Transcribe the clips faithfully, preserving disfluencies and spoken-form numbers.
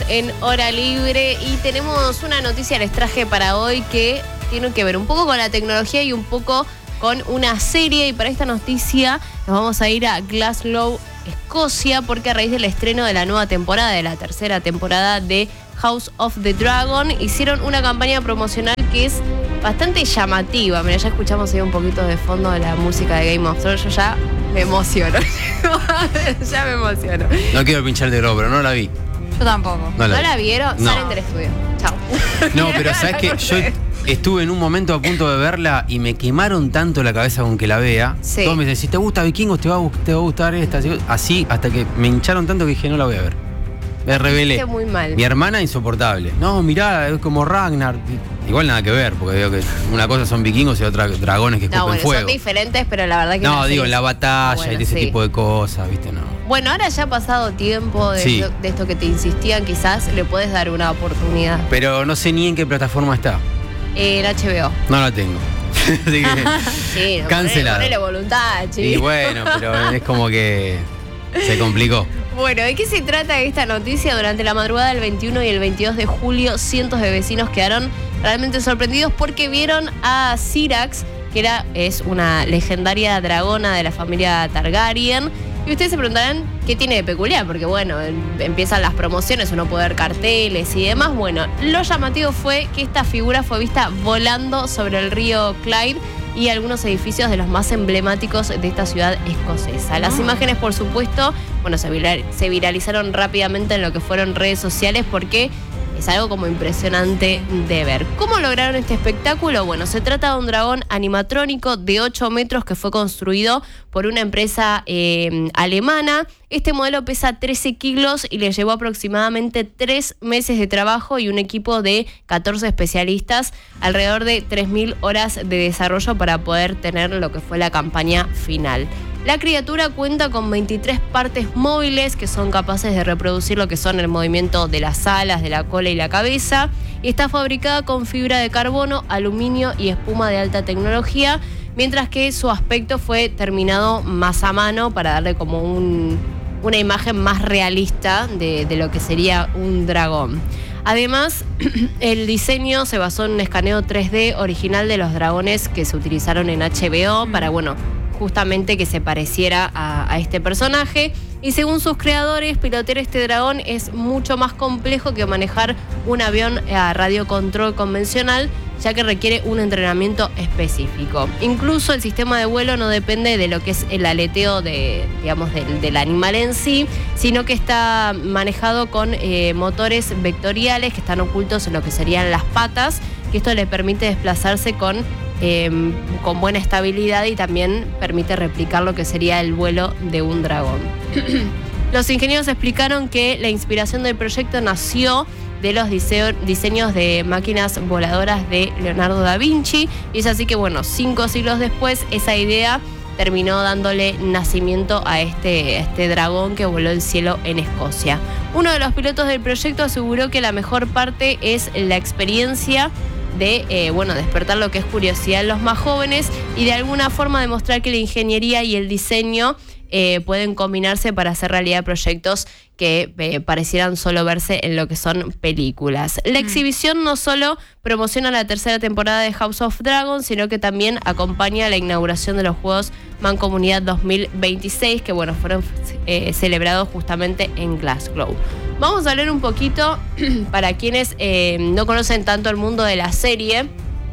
en Hora Libre y tenemos una noticia les traje para hoy que tiene que ver un poco con la tecnología y un poco con una serie. Y para esta noticia nos vamos a ir a Glasgow, Escocia, porque a raíz del estreno de la nueva temporada, de la tercera temporada de House of the Dragon, hicieron una campaña promocional que es bastante llamativa. Mira, ya escuchamos ahí un poquito de fondo de la música de Game of Thrones. Yo ya me emociono. ya me emociono. No quiero pinchar de oro, pero no la vi. Yo tampoco. ¿No la, ¿No la vieron? No. Salen del estudio. Chao. No, pero ¿sabes qué? Yo estuve en un momento a punto de verla y me quemaron tanto la cabeza con que la vea. Sí. Todos me decían, si te gusta Vikingos, te va a, te va a gustar esta. Así, hasta que me hincharon tanto que dije, no la voy a ver. Me rebelé. Muy mal. Mi hermana, insoportable. No, mirá, es como Ragnar. Igual nada que ver, porque veo que una cosa son vikingos y otra dragones que escupen no, bueno, fuego. son diferentes, pero la verdad que no, la digo, serie la batalla bueno, y de ese sí. tipo de cosas, ¿viste? No. Bueno, ahora ya ha pasado tiempo de, Sí. esto, de esto que te insistían, quizás le puedes dar una oportunidad. Pero no sé ni en qué plataforma está. En H B O. No la tengo. Así que, Sí, no, cancelado. Ponele, ponele voluntad, chico. Y bueno, pero es como que se complicó. Bueno, ¿de qué se trata esta noticia? Durante la madrugada del veintiuno y el veintidós de julio, cientos de vecinos quedaron realmente sorprendidos porque vieron a Syrax, que era, es una legendaria dragona de la familia Targaryen. Y ustedes se preguntarán qué tiene de peculiar, porque bueno, empiezan las promociones, uno puede ver carteles y demás. Bueno, lo llamativo fue que esta figura fue vista volando sobre el río Clyde y algunos edificios de los más emblemáticos de esta ciudad escocesa. Las Oh. imágenes, por supuesto, bueno, se, viral, se viralizaron rápidamente en lo que fueron redes sociales porque es algo como impresionante de ver. ¿Cómo lograron este espectáculo? Bueno, se trata de un dragón animatrónico de ocho metros que fue construido por una empresa eh, alemana. Este modelo pesa trece kilos y le llevó aproximadamente tres meses de trabajo y un equipo de catorce especialistas, alrededor de tres mil horas de desarrollo para poder tener lo que fue la campaña final. La criatura cuenta con veintitrés partes móviles que son capaces de reproducir lo que son el movimiento de las alas, de la cola y la cabeza. Y está fabricada con fibra de carbono, aluminio y espuma de alta tecnología, mientras que su aspecto fue terminado más a mano para darle como un, una imagen más realista de, de lo que sería un dragón. Además, el diseño se basó en un escaneo tres D original de los dragones que se utilizaron en H B O para, bueno, justamente que se pareciera a, a este personaje. Y según sus creadores, pilotear este dragón es mucho más complejo que manejar un avión a radiocontrol convencional, ya que requiere un entrenamiento específico. Incluso el sistema de vuelo no depende de lo que es el aleteo de, digamos, del, del animal en sí, sino que está manejado con eh, motores vectoriales que están ocultos en lo que serían las patas, que esto le permite desplazarse con Eh, con buena estabilidad y también permite replicar lo que sería el vuelo de un dragón. Los ingenieros explicaron que la inspiración del proyecto nació de los diseo, diseños de máquinas voladoras de Leonardo da Vinci, y es así que, bueno, cinco siglos después esa idea terminó dándole nacimiento a este, a este dragón que voló el cielo en Escocia. Uno de los pilotos del proyecto aseguró que la mejor parte es la experiencia de eh, bueno, despertar lo que es curiosidad en los más jóvenes y de alguna forma demostrar que la ingeniería y el diseño eh, pueden combinarse para hacer realidad proyectos que eh, parecieran solo verse en lo que son películas. La exhibición no solo promociona la tercera temporada de House of Dragon, sino que también acompaña la inauguración de los Juegos Mancomunidad dos mil veintiséis, que bueno, fueron eh, celebrados justamente en Glasgow. Vamos a hablar un poquito, para quienes eh, no conocen tanto el mundo de la serie.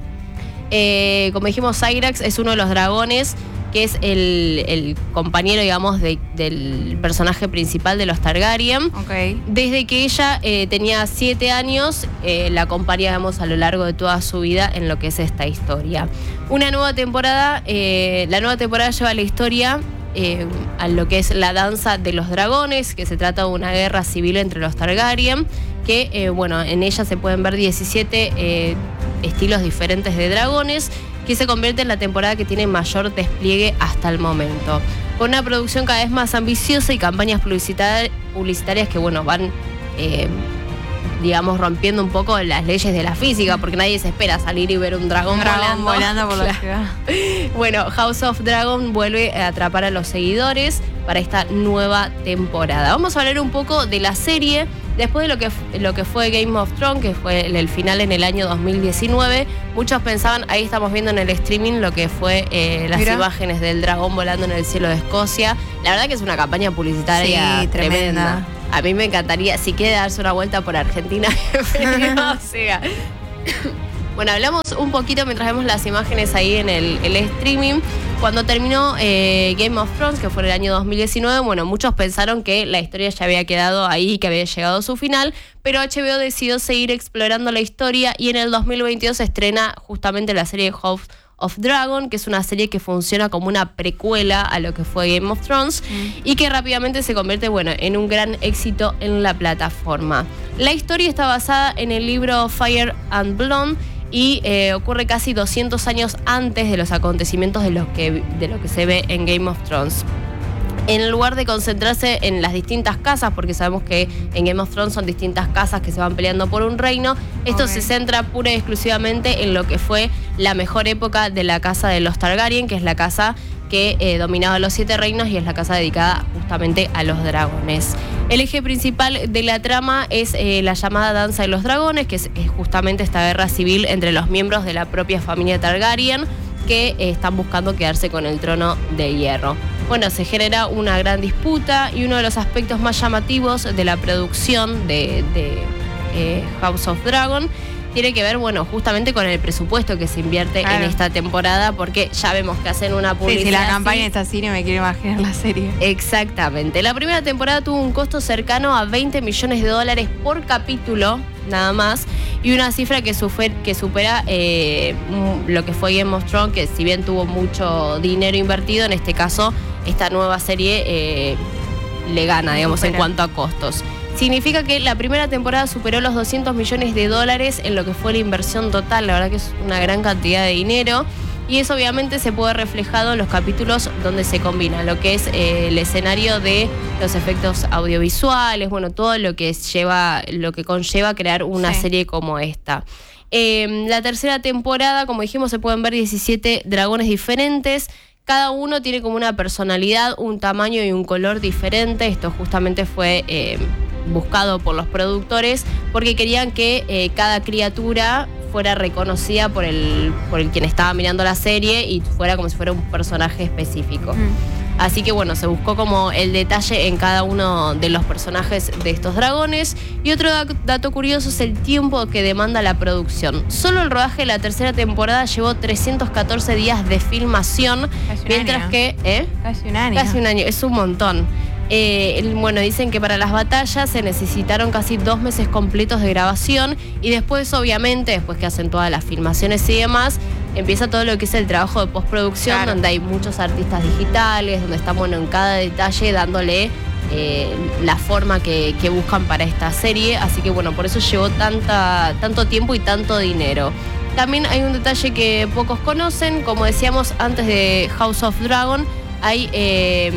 Eh, como dijimos, Syrax es uno de los dragones que es el, el compañero, digamos, de, del personaje principal de los Targaryen. Ok. Desde que ella eh, tenía siete años, eh, la acompañamos a lo largo de toda su vida en lo que es esta historia. Una nueva temporada, eh, la nueva temporada lleva la historia Eh, a lo que es la danza de los dragones, que se trata de una guerra civil entre los Targaryen, que eh, bueno, en ella se pueden ver diecisiete eh, estilos diferentes de dragones, que se convierte en la temporada que tiene mayor despliegue hasta el momento. Con una producción cada vez más ambiciosa y campañas publicitar- publicitarias que bueno, van eh, digamos, rompiendo un poco las leyes de la física, porque nadie se espera salir y ver un dragón, un dragón volando. volando por la ciudad. Bueno, House of Dragon vuelve a atrapar a los seguidores para esta nueva temporada. Vamos a hablar un poco de la serie. Después de lo que, lo que fue Game of Thrones, que fue el, el final en el año dos mil diecinueve, muchos pensaban, ahí estamos viendo en el streaming lo que fue eh, las Mira. imágenes del dragón volando en el cielo de Escocia. La verdad que es una campaña publicitaria sí, tremenda. tremenda. A mí me encantaría, si quiere darse una vuelta por Argentina, o sea. Bueno, hablamos un poquito mientras vemos las imágenes ahí en el, el streaming. Cuando terminó eh, Game of Thrones, que fue en el año dos mil diecinueve, bueno, muchos pensaron que la historia ya había quedado ahí, que había llegado a su final, pero H B O decidió seguir explorando la historia y en el dos mil veintidós se estrena justamente la serie House of Dragon, que es una serie que funciona como una precuela a lo que fue Game of Thrones mm. y que rápidamente se convierte, bueno, en un gran éxito en la plataforma. La historia está basada en el libro Fire and Blood y eh, ocurre casi doscientos años antes de los acontecimientos de lo que, de lo que se ve en Game of Thrones. En lugar de concentrarse en las distintas casas, porque sabemos que en Game of Thrones son distintas casas que se van peleando por un reino, esto okay. se centra pura y exclusivamente en lo que fue la mejor época de la casa de los Targaryen, que es la casa que eh, dominaba los siete reinos y es la casa dedicada justamente a los dragones. El eje principal de la trama es eh, la llamada Danza de los Dragones, que es, es justamente esta guerra civil entre los miembros de la propia familia Targaryen que eh, están buscando quedarse con el trono de hierro. Bueno, se genera una gran disputa y uno de los aspectos más llamativos de la producción de, de eh, House of Dragon tiene que ver, bueno, justamente con el presupuesto que se invierte claro. en esta temporada, porque ya vemos que hacen una publicidad. Sí, si la así. campaña está así, no me quiero imaginar la serie. Exactamente. La primera temporada tuvo un costo cercano a veinte millones de dólares por capítulo, nada más, y una cifra que, super, que supera eh, lo que fue Game of Thrones, que si bien tuvo mucho dinero invertido, en este caso, esta nueva serie eh, le gana, digamos, supera. En cuanto a costos. Significa que la primera temporada superó los doscientos millones de dólares en lo que fue la inversión total. La verdad que es una gran cantidad de dinero. Y eso obviamente se puede reflejado en los capítulos donde se combina lo que es eh, el escenario de los efectos audiovisuales, bueno, todo lo que lleva, lo que conlleva crear una sí. serie como esta. Eh, la tercera temporada, como dijimos, se pueden ver diecisiete dragones diferentes. Cada uno tiene como una personalidad, un tamaño y un color diferente. Esto justamente fue eh, buscado por los productores porque querían que eh, cada criatura fuera reconocida por el, por el quien estaba mirando la serie y fuera como si fuera un personaje específico. Mm. Así que bueno, se buscó como el detalle en cada uno de los personajes de estos dragones. Y otro dato curioso es el tiempo que demanda la producción. Solo el rodaje de la tercera temporada llevó trescientos catorce días de filmación. Casi un mientras año. que... ¿eh? Casi un año. Casi un año, es un montón. Eh, bueno, dicen que para las batallas se necesitaron casi dos meses completos de grabación y después, obviamente, después que hacen todas las filmaciones y demás, empieza todo lo que es el trabajo de postproducción, claro. donde hay muchos artistas digitales, donde están, bueno, en cada detalle dándole eh, la forma que, que buscan para esta serie. Así que, bueno, por eso llevó tanta, tanto tiempo y tanto dinero. También hay un detalle que pocos conocen, como decíamos antes de House of Dragon, hay... Eh,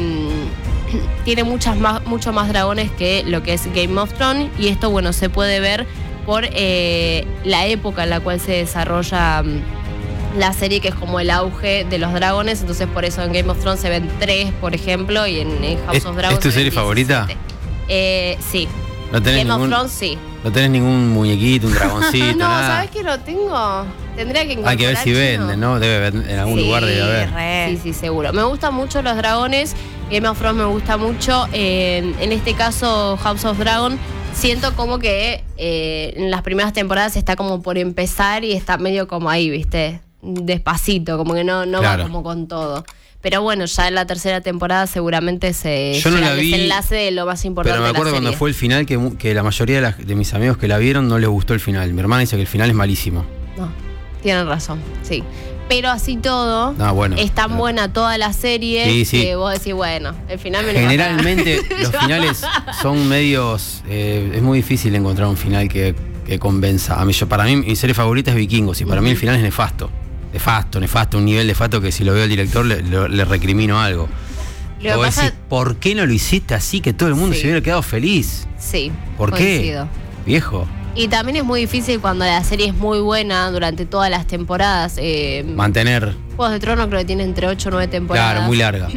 tiene muchas más, mucho más dragones que lo que es Game of Thrones y esto, bueno, se puede ver por eh, la época en la cual se desarrolla um, la serie, que es como el auge de los dragones. Entonces por eso en Game of Thrones se ven tres, por ejemplo, y en, en House ¿Es, of Dragon ¿Es tu serie favorita? Eh, sí. ¿No tenés Game ningún, of Thrones sí. ¿No tenés ningún muñequito, un dragoncito? No, nada? ¿sabes que lo tengo? Tendría que encontrar. Hay que ver si venden, ¿no? Debe haber, en algún sí, lugar debe haber. Re. Sí, sí, seguro. Me gustan mucho los dragones. Game of Thrones me gusta mucho. Eh, en este caso, House of Dragon, siento como que eh, en las primeras temporadas está como por empezar y está medio como ahí, ¿viste? Despacito, como que no, no claro. va como con todo. Pero bueno, ya en la tercera temporada seguramente se Yo no la vi, el desenlace de lo más importante. Pero me acuerdo de la cuando serie. fue el final que, que la mayoría de, las, de mis amigos que la vieron no les gustó el final. Mi hermana dice que el final es malísimo. No, tienen razón, sí. Pero así todo, no, bueno, es tan no. buena toda la serie sí, sí. que vos decís, bueno, el final me lo Generalmente los finales son medios... Eh, es muy difícil encontrar un final que, que convenza. A mí, yo, para mí, mi serie favorita es Vikingos y para uh-huh. mí el final es nefasto. Nefasto, nefasto, un nivel nefasto que si lo veo al director le, le, le recrimino algo. Le voy a decir, ¿por qué no lo hiciste así que todo el mundo sí. se hubiera quedado feliz? Sí, ¿por coincido. qué? Viejo. Y también es muy difícil cuando la serie es muy buena durante todas las temporadas. Eh, Mantener. Juegos de Tronos creo que tiene entre ocho o nueve temporadas. Claro, muy larga.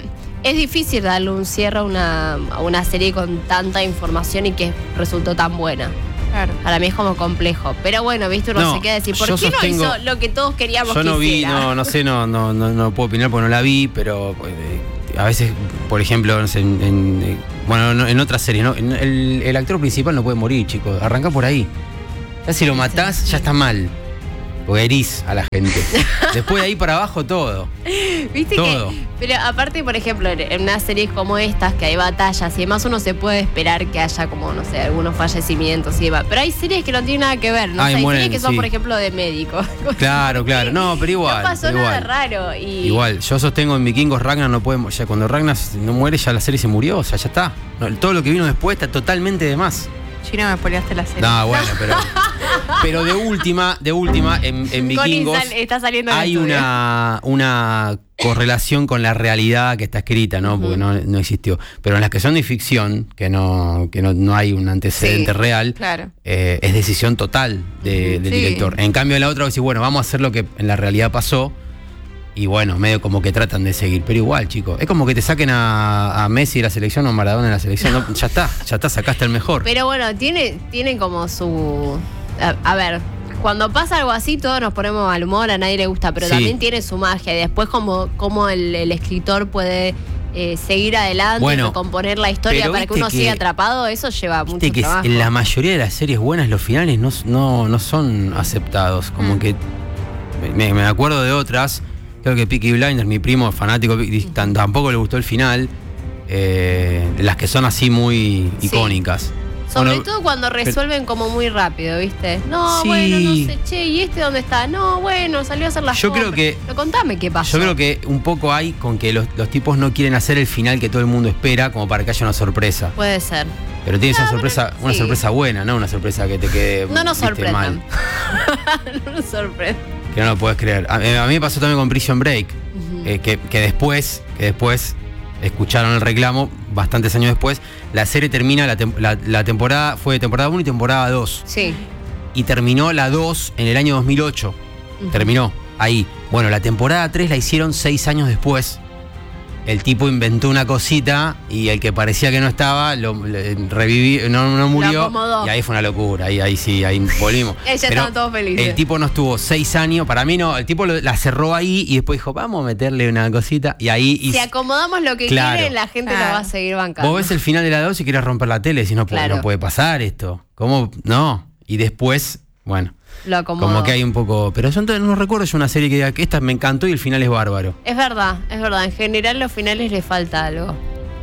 Es difícil darle un cierre a una, a una serie con tanta información y que resultó tan buena. Claro. Para mí es como complejo. Pero bueno, viste, uno No, se queda a decir, ¿por yo qué sostengo- no hizo lo que todos queríamos Yo que no vi, hiciera? no, no sé, no, no, no, no puedo opinar porque no la vi, pero eh, a veces, por ejemplo, no sé, en, en, eh, bueno, no, en otras series, ¿no? En- el, el actor principal no puede morir, chicos. Arranca por ahí. Ya si lo matás, ya está mal. Porque herís a la gente. Después de ahí para abajo todo. ¿Viste Todo. que? Pero aparte, por ejemplo, en unas series como estas, que hay batallas y demás, uno se puede esperar que haya como, no sé, algunos fallecimientos y demás. Pero hay series que no tienen nada que ver, ¿no? Ay, O sea, hay mueren, series que son, sí. por ejemplo, de médicos. Claro, claro. No, pero igual. No pasó pero nada igual. raro. Y Igual, yo sostengo en Vikingos, Ragnar no puede. Ya cuando Ragnar no muere, ya la serie se murió. O sea, ya está. No, todo lo que vino después está totalmente de más. Chino, me spoileaste la serie. No, bueno, pero. Pero de última, de última, en, en Connie Vikingos sal- está saliendo del hay estudio. una, una correlación con la realidad que está escrita, ¿no? Porque no, no existió. Pero en las que son de ficción, que no, que no, no hay un antecedente Sí, real, claro. eh, es decisión total de- del Sí. director. En cambio, en la otra, vos decís, bueno, vamos a hacer lo que en la realidad pasó. Y bueno, medio como que tratan de seguir. Pero igual, chicos, es como que te saquen a, a Messi de la selección o a Maradona de la selección. No, ya está, ya está, sacaste el mejor. Pero bueno, tiene, tiene como su... A, a ver, cuando pasa algo así, todos nos ponemos al humor, a nadie le gusta, pero Sí. también tiene su magia. Y después como, como el, el escritor puede eh, seguir adelante, Bueno, recomponer la historia pero para que viste uno que- siga atrapado, eso lleva mucho Viste que trabajo. en la mayoría de las series buenas los finales no, no, no son aceptados. Como Mm. que me, me acuerdo de otras. Creo que Peaky Blinders, mi primo fanático, di- tan- tampoco le gustó el final. Eh, las que son así muy Sí. icónicas. Sobre Bueno, todo cuando resuelven como muy rápido, ¿viste? No, Sí. bueno, no sé, che, ¿y este dónde está? No, bueno, salió a hacer las Yo creo compras. que- Pero contame qué pasó. Yo creo que un poco hay con que los, los tipos no quieren hacer el final que todo el mundo espera, como para que haya una sorpresa. Puede ser. Pero tienes Ah, una sorpresa, bueno, una sí. sorpresa buena, ¿no? Una sorpresa que te quede. No nos viste, sorprendan. mal, no nos sorprendan. que no lo puedes creer. A, a mí me pasó también con Prison Break. Eh, que, que después, que después escucharon el reclamo, bastantes años después, la serie termina, la, tem- la- la temporada fue temporada uno y temporada dos. Sí. Y terminó la dos en el año dos mil ocho. Terminó ahí. Bueno, la temporada tres la hicieron seis años después. El tipo inventó una cosita y el que parecía que no estaba, lo le- reviví, no, no murió. acomodó. Y ahí fue una locura. Ahí, ahí sí, ahí volvimos. Ahí ya Pero estaban todos felices. El tipo no estuvo seis años, para mí no, el tipo lo- la cerró ahí y después dijo, vamos a meterle una cosita. Y ahí. Y Si acomodamos lo que Claro. quieren, la gente Claro. lo va a seguir bancando. vos ves el final de la dos y quieres romper la tele, si no, puede- Claro. no puede pasar esto. ¿Cómo? No. Y después, bueno. Lo acomodó. Como que hay un poco. Pero yo entonces no recuerdo yo una serie que diga que esta me encantó y el final es bárbaro. Es verdad, es verdad. En general, los finales les falta algo.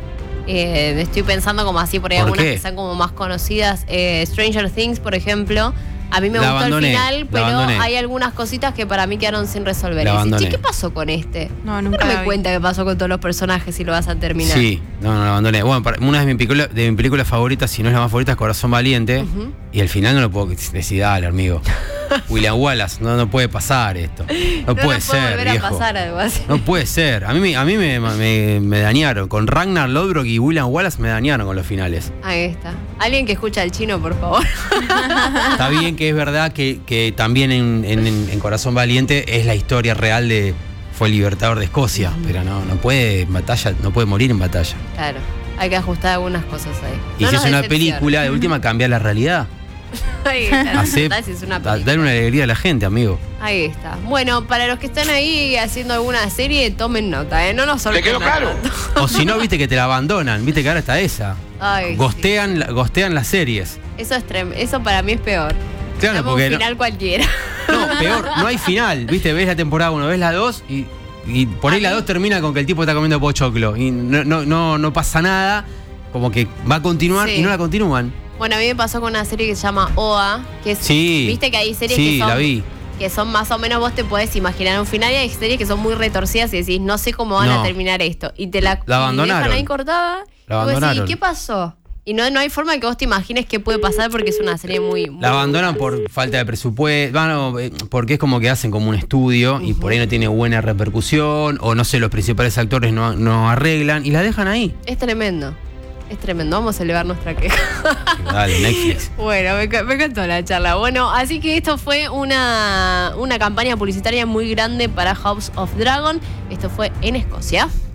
Eh, estoy pensando como así por ahí ¿Por algunas qué? que sean como más conocidas. Eh, Stranger Things, por ejemplo. A mí me La gustó abandoné, el final, la pero abandoné. hay algunas cositas que para mí quedaron sin resolver. La Y dices, abandoné. che, ¿qué pasó con este? No, nunca no la me vi. cuenta qué pasó con todos los personajes y lo vas a terminar. Sí, no, no la abandoné. Bueno, para- una de mis películas, de mis películas favoritas, si no es la más favorita, es Corazón Valiente. Ujú. Y al final no lo puedo decir, dale, amigo. William Wallace, no, no puede pasar esto. No, No puede nos puede ser, volver viejo. a pasar algo así. No puede ser. A mí, me- a mí me, me- me dañaron. Con Ragnar Lodbrok y William Wallace me dañaron con los finales. Ahí está. Alguien que escucha el chino, por favor. Está bien que es verdad que, que también en, en- en Corazón Valiente es la historia real de. Fue el libertador de Escocia. Pero no, no puede en batalla, no puede morir en batalla. Claro. Hay que ajustar algunas cosas ahí. Y No si nos es una decepciona. película, de última cambia la realidad. Ahí está. Hace- Total, si es una da- película. dale una alegría a la gente, amigo. Ahí está. Bueno, para los que están ahí haciendo alguna serie, tomen nota, ¿eh? No nos sorprendan. quedó claro? tanto. O si no, viste que te la abandonan. Viste que ahora está esa. Ay, Gostean, la- gostean las series. sí. Eso es trem- Eso para mí es peor. Claro, Dame porque un no- final cualquiera. No, peor, no hay final. Viste, ves la temporada uno, ves la dos y, y por ahí A la mí- dos termina con que el tipo está comiendo pochoclo. Y no, no, no, no pasa nada. Como que va a continuar Sí. y no la continúan. Bueno, a mí me pasó con una serie que se llama O A, que es, Sí. viste que hay series Sí, que son la vi. que son más o menos, vos te podés imaginar un final y hay series que son muy retorcidas y decís, no sé cómo van No. a terminar esto. Y te la, La y abandonaron. dejan ahí cortada. La y vos decís, abandonaron. ¿qué pasó? Y no, no hay forma de que vos te imagines qué puede pasar porque es una serie muy... muy La abandonan por falta de presupuesto, bueno, eh, porque es como que hacen como un estudio y por ahí no tiene buena repercusión, o no sé, los principales actores no, no arreglan y la dejan ahí. Es tremendo. Es tremendo. Vamos a elevar nuestra queja. Dale, Netflix. Bueno, me, ca- me encantó la charla. Bueno, así que esto fue una, una campaña publicitaria muy grande para House of Dragon. Esto fue en Escocia.